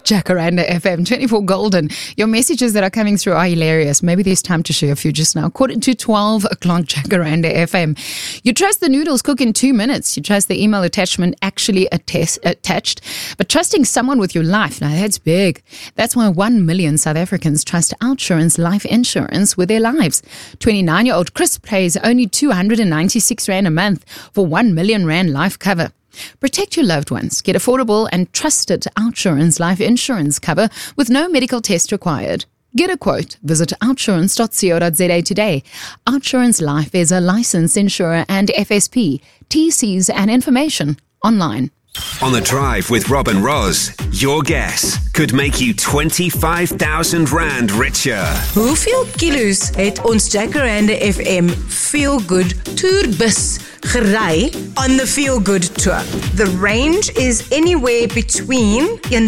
Jacaranda FM 24 Golden. Your messages that are coming through are hilarious. Maybe there's time to share a few just now. 12:15 Jacaranda FM. You trust the noodles cook in 2 minutes. You trust the email attachment actually attached. But trusting someone with your life, now that's big. That's why 1 million South Africans trust Outsurance life insurance with their lives. 29-year-old Chris pays only 296 Rand a month for 1 million Rand life cover. Protect your loved ones. Get affordable and trusted Outsurance life insurance cover with no medical test required. Get a quote. Visit outsurance.co.za today. Outsurance Life is a licensed insurer and FSP. TCs and information online. On the Drive with Rob and Roz, your guess could make you 25,000 Rand richer. Hoeveel kilos het ons Jacaranda FM Feel Good Tourbus gery on the Feel Good Tour? The range is anywhere between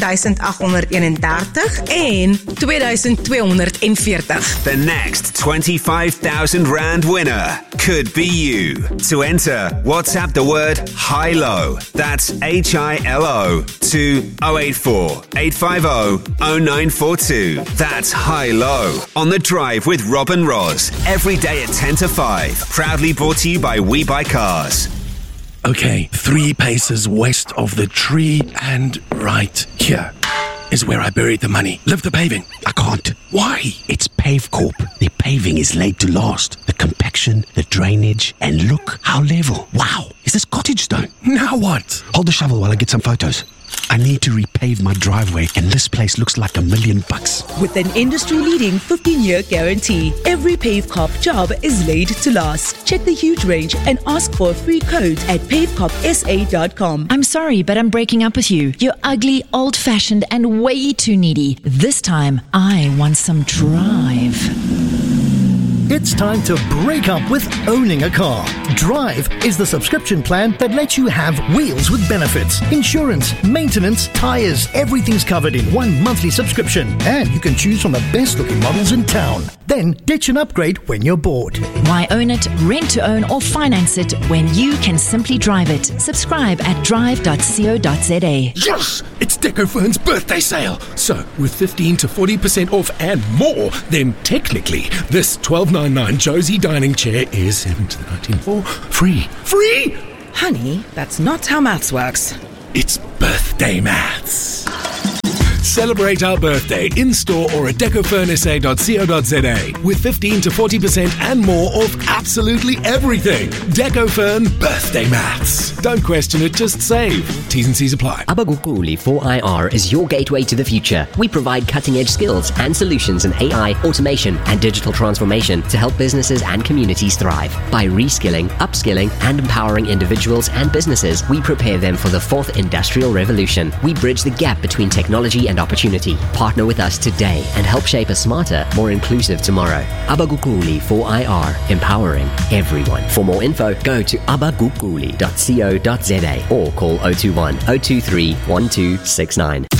1,831 en 2,240. The next 25,000 Rand winner could be you. To enter, WhatsApp the word HILO. That's HILO to 084 850 0942. That's HILO. On the Drive with Rob and Roz. Every day at 10 to 5. Proudly brought to you by We Buy Cars. Okay, 3 paces west of the tree and right here is where I buried the money. Lift the paving. I can't. Why? It's Pavecorp. The paving is laid to last. The compaction, the drainage, and look how level. Wow, is this cottage stone? Now what? Hold the shovel while I get some photos. I need to repave my driveway, and this place looks like $1 million. With an industry-leading 15-year guarantee, every Pavecorp job is laid to last. Check the huge range and ask for a free code at pavecorpsa.com. I'm sorry, but I'm breaking up with you. You're ugly, old-fashioned, and way too needy. This time, I want some drive. It's time to break up with owning a car. Drive is the subscription plan that lets you have wheels with benefits, insurance, maintenance, tires, everything's covered in one monthly subscription. And you can choose from the best looking models in town. Then ditch and upgrade when you're bored. Why own it, rent to own, or finance it when you can simply drive it? Subscribe at drive.co.za. Yes! It's Decofern's birthday sale. So, with 15 to 40% off and more, then technically, this $12.99 Josie dining chair is 17.94 free. Free! Honey, that's not how maths works. It's birthday maths. Celebrate our birthday in-store or at decofernsa.co.za with 15 to 40% and more off absolutely everything. Decofern Birthday Maths. Don't question it, just save. T's and C's apply. Abagukuli 4IR is your gateway to the future. We provide cutting-edge skills and solutions in AI, automation, and digital transformation to help businesses and communities thrive. By reskilling, upskilling, and empowering individuals and businesses, we prepare them for the 4th industrial revolution. We bridge the gap between technology and opportunity. Partner with us today and help shape a smarter, more inclusive tomorrow. Abagukuli 4IR, empowering everyone. For more info, go to abagukuli.co.za or call 021 023 1269.